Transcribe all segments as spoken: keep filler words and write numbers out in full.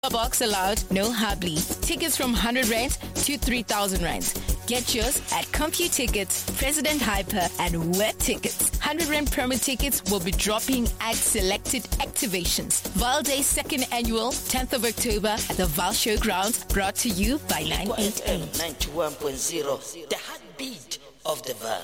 Box allowed, no hubly. Tickets from one hundred rand to three thousand rand. Get yours at CompuTickets, President Hyper, and Wet Tickets. one hundred rand promo tickets will be dropping at selected activations. Val Day second annual, tenth of October at the Val Showgrounds, brought to you by nine eighty-eight. ninety-one point zero, the heartbeat of the Val.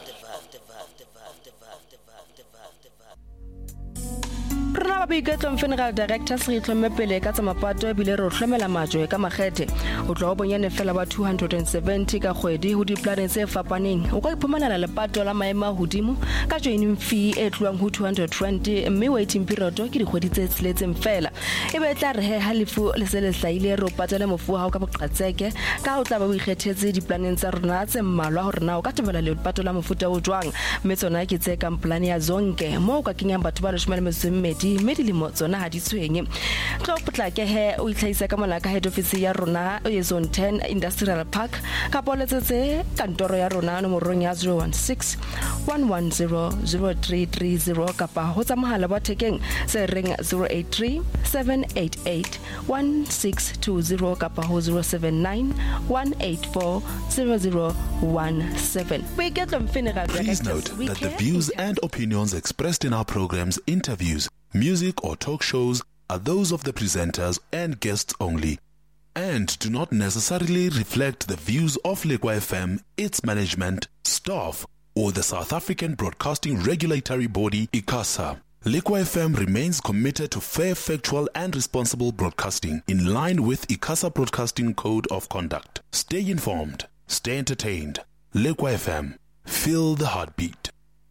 Rna ba boiketlo Funeral Directors re itlhomme pele ka tsa mapato ebile re hlomela majwe ka makgethe o tlo bonyane fela ba two hundred seventy ka kgwedi ho diplaneng tse fapaneng o ka iphumanela lepato la maema hodimo ka joining fee e tluang ho two hundred twenty mme waiting period ke dikgwedi tse tseletseng fela e be tla re he halifu le se le hlaile re o patela mofu ha o ka boqatseke ka o tla ba o ikgethetse diplaneng tsa rona tse mmalwa hore na o ka tebela lepato la mofuta o jwang mme tsona ke tse ka plan ya zonke mo o ka kenyang batho ba leshome le metso e mmedi mme dilemo tsona ha di tshwenye tlo potlake he o itlhaisa ka mona ka head office ya rona e zone ten industrial park ka poletsetse kantoro ya rona nomorong ya zero one six one one zero zero three three zero kapa ho tsa mohala wa thekeng se reng zero eight three seven eight eight one six two zero kapa ho zero seven nine one eight four zero zero one seven. Please note that the views and opinions expressed in our programs, interviews, music or talk shows are those of the presenters and guests only and do not necessarily reflect the views of Lekwa F M, its management, staff, or the South African Broadcasting Regulatory Body, ICASA. Lekwa F M remains committed to fair, factual and responsible broadcasting in line with ICASA Broadcasting Code of Conduct. Stay informed, stay entertained. Lekwa F M, feel the heartbeat.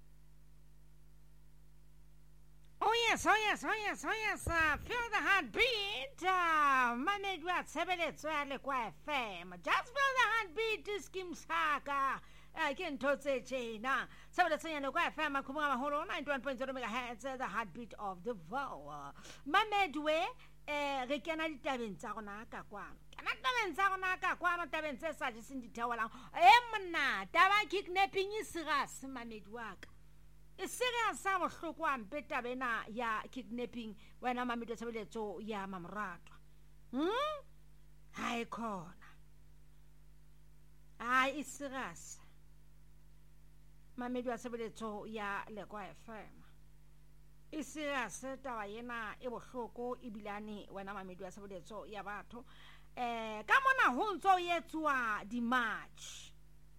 Oh yes, oh yes, oh yes, oh yes, uh, feel the heartbeat. Uh, Manage what Sebeletso Lekwa F M. Just feel the heartbeat, Skim Saka. I can tell say China. Sebeletso Lekwa F M, Kumama Holo, ninety-one point zero megahertz, the heartbeat of the vow. Mamedwe, eh, Rekana Tabin Saronaka Kwan. Cannot Saronaka Kwan, Tabin says, I just in the tower. Emna, Tava kidnapping is ras, Mamedwak. Is serious some of one better bena ya kidnapping when I'm a middle ya mamrat. Hmm? I call. I is serious. Mammy was a little ya Lekwa F M. Is serious, Tawayena, it was so go Ibilani when I'm a middle ya bato. Eh, come on, a home so yet to the march.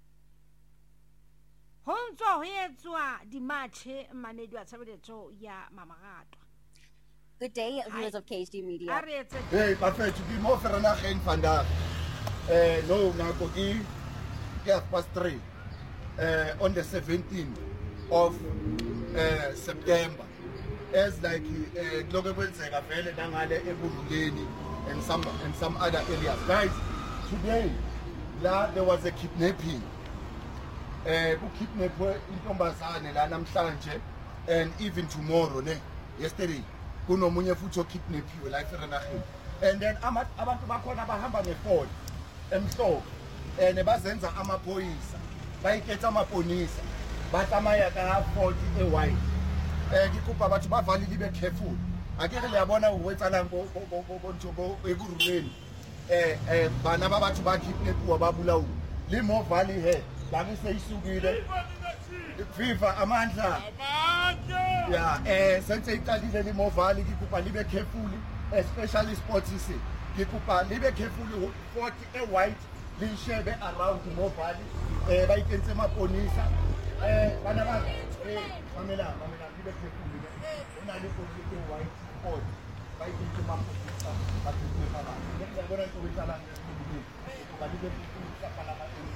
Honzo here to the match managed to ya mamarato. Good day, viewers of K H D Media. Hey, parfait, tu dis moi faire na geen vandaag. Eh, no, na koki half past three. Eh, on the seventeenth of uh, September. As like eh lokho kwenzeka vele dangale eBululeni and some and some other areas. Guys, today la there was a kidnapping. Eh kukidnapwe intombazane la namhlanje and even tomorrow ne yesterday kunomunye futhi okidnapiwe la eFernachini and then abantu bakhona bahamba ngefoni emhlobo and bazenza amaphoyisa bayikhetha amaponisa bathamaya ka forty ewide eh ngikupa abantu bavali libe careful akere liyabona uwetsana ngo ekuruleni eh eh bana babathu bakidnapiwa babulawu limo valley he Lami seyisukile FIFA amandla yeah eh senze iqalile limovali ngikupa libe careful especially sports isi ngikupa libe careful forty e white lishebe around movali eh bayikenze maponisa eh bana ba eh mamela mamela libe careful una lipo e white forty bayikenze maponisa bakuthi baba ngiyabona into wethala ngikupa libe careful kala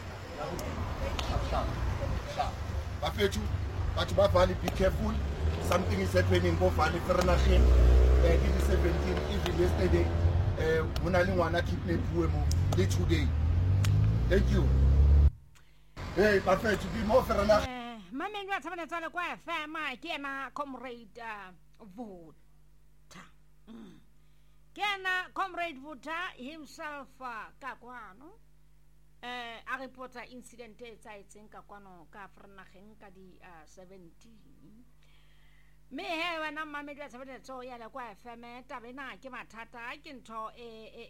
Bafethu, batho ba Valley, be careful. Something is happening go Valley Fernachini. Eh, it is seventeen, even yesterday. Eh, mona le ngwana kidnapiwe mo le today. Thank you. Hey, Bafethu, be more Fernachini. Eh, mama ndo atabana tsala kwa F M kena comrade Vuta. Kena comrade Vuta himself kakwano. Uh, a reporter incident e tsaitseng ka kwano ka Vernachini ka di uh, seventeen me he wena mmamedi wa tshebeletso ya le kwa F M taba ena ke mathata ke ntho e